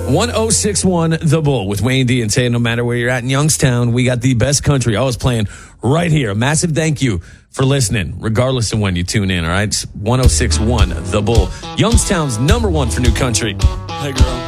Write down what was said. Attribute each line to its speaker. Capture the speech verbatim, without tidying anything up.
Speaker 1: one oh six one The Bull with Wayne D and Tay. No matter where you're at in Youngstown, we got the best country always playing right here. A massive thank you for listening, regardless of when you tune in, all right? It's one oh six one The Bull, Youngstown's number one for new country.
Speaker 2: Hey, girl.